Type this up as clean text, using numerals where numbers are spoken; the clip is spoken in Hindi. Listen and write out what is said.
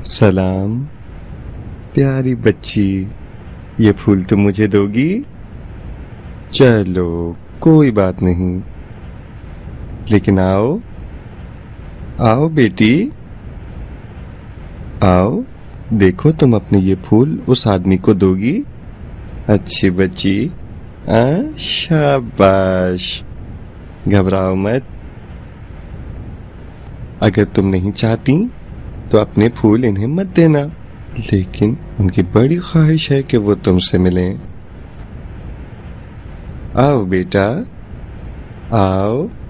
सलाम प्यारी बच्ची, ये फूल तुम मुझे दोगी? चलो कोई बात नहीं, लेकिन आओ आओ बेटी, आओ। देखो तुम अपने ये फूल उस आदमी को दोगी? अच्छी बच्ची, शाबाश। घबराओ मत। अगर तुम नहीं चाहती तो अपने फूल इन्हें मत देना, लेकिन उनकी बड़ी ख्वाहिश है कि वो तुमसे मिलें। आओ बेटा, आओ।